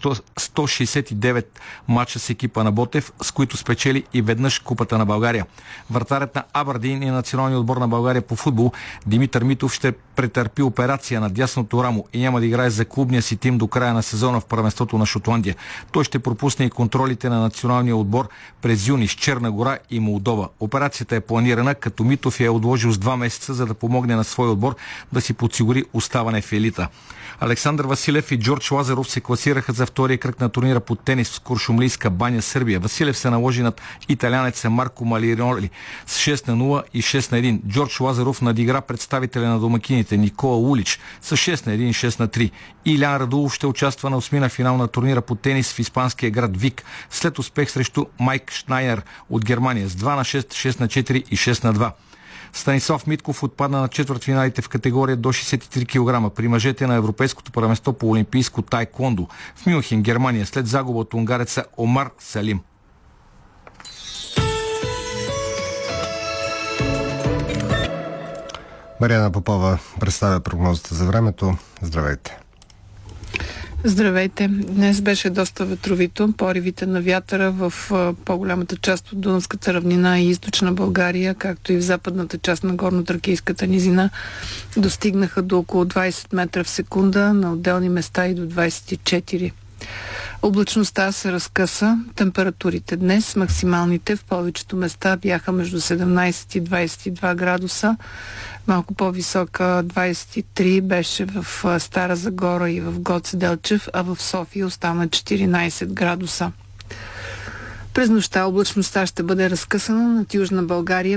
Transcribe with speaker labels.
Speaker 1: 169 мача с екипа на Ботев, с които спечели и веднъж Купата на България. Вратарят на Абърдин и националния отбор на България по футбол Димитър Митов ще претърпи операция на дясното рамо и няма да играе за клубния си тим до края на сезона в първенството на Шотландия. Той ще пропусне и контролите на националния отбор през юни с Черна гора и Молдова. Операцията е планирана, като Митов я е отложил с 2 месеца, за да помогне на своя отбор да си подсигури оставане в елита. Александър Василев и Джордж Лазаров се класираха за втория кръг на турнира по тенис в Куршумлийска баня, Сърбия. Василев се наложи над италянеца Марко Малироли с 6-0 и 6-1. Джордж Лазаров надигра представителя на домакините Никола Улич с 6-1 и 6-3. Илян Радулов ще участва на осмина финал на турнира по тенис в испанския град Вик след успех срещу Майк Шнайер от Германия с 2-6, 6-4 и 6-2. Станислав Митков отпадна на четвъртфиналите в категория до 63 кг при мъжете на Европейското първенство по олимпийско тайкондо в Мюнхен, Германия, след загуба от унгареца Омар Салим.
Speaker 2: Мариана Попова представя прогнозата за времето. Здравейте!
Speaker 3: Здравейте! Днес беше доста ветровито. Поривите на вятъра в по-голямата част от Дунавската равнина и източна България, както и в западната част на Горно-Тракийската низина, достигнаха до около 20 метра в секунда, на отделни места и до 24. Облачността се разкъса. Температурите днес, максималните в повечето места бяха между 17 и 22 градуса. Малко по-висока 23 беше в Стара Загора и в Гоце Делчев, а в София остана 14 градуса. През нощта облачността ще бъде разкъсана над Южна България.